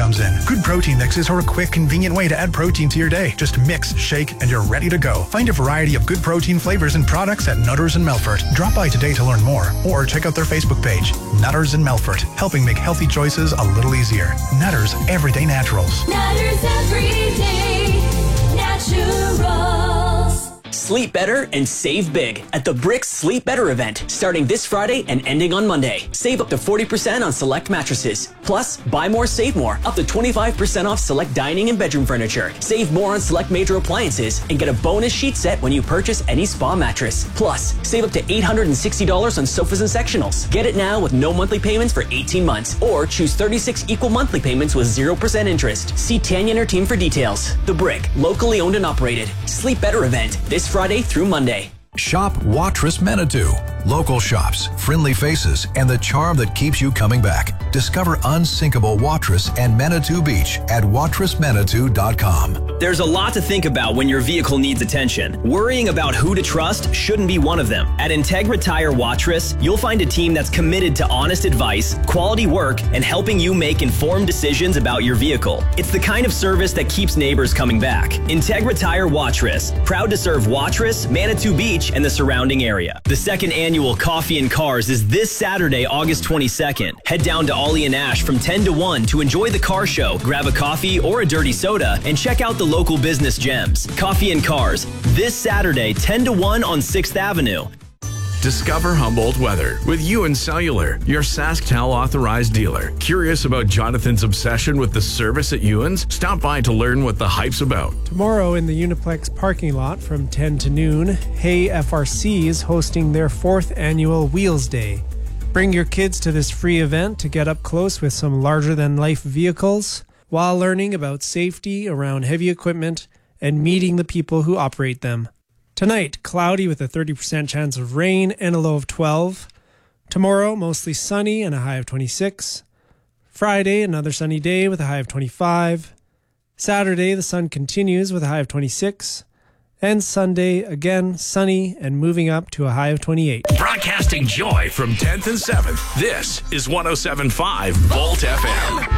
comes in. Good protein mixes are a quick, convenient way to add protein to your day. Just mix, shake, and you're ready to go. Find a variety of good protein flavors and products at Nutters in Melfort. Drop by today to learn more, or check out their Facebook page, Nutters in Melfort, helping make healthy choices a little easier. Nutters Everyday Naturals. Nutters Everyday Naturals. Sleep better and save big at the Bricks Sleep Better event, starting this Friday and ending on Monday. Save up to 40% on select mattresses. Plus, buy more, save more, up to 25% off select dining and bedroom furniture. Save more on select major appliances and get a bonus sheet set when you purchase any spa mattress. Plus, save up to $860 on sofas and sectionals. Get it now with no monthly payments for 18 months, or choose 36 equal monthly payments with 0% interest. See Tanya and her team for details. The Brick, locally owned and operated. Sleep Better event, this Friday through Monday. Shop Watrous Manitou. Local shops, friendly faces, and the charm that keeps you coming back. Discover unsinkable Watrous and Manitou Beach at watrousmanitou.com. There's a lot to think about when your vehicle needs attention. Worrying about who to trust shouldn't be one of them. At Integra Tire Watrous, you'll find a team that's committed to honest advice, quality work, and helping you make informed decisions about your vehicle. It's the kind of service that keeps neighbors coming back. Integra Tire Watrous, proud to serve Watrous, Manitou Beach, and the surrounding area. The second annual Coffee and Cars is this Saturday, August 22nd. Head down to Ollie and Ash from 10 to 1 to enjoy the car show, grab a coffee or a dirty soda, and check out the local business gems. Coffee and Cars, this Saturday, 10 to 1 on 6th Avenue. Discover Humboldt weather with Ewan Cellular, your SaskTel authorized dealer. Curious about Jonathan's obsession with the service at Ewan's? Stop by to learn what the hype's about. Tomorrow in the Uniplex parking lot from 10 to noon, Hay FRC is hosting their 4th annual Wheels Day. Bring your kids to this free event to get up close with some larger-than-life vehicles while learning about safety around heavy equipment and meeting the people who operate them. Tonight, cloudy with a 30% chance of rain and a low of 12. Tomorrow, mostly sunny and a high of 26. Friday, another sunny day with a high of 25. Saturday, the sun continues with a high of 26. And Sunday, again, sunny and moving up to a high of 28. Broadcasting joy from 10th and 7th. This is 107.5 Volt FM.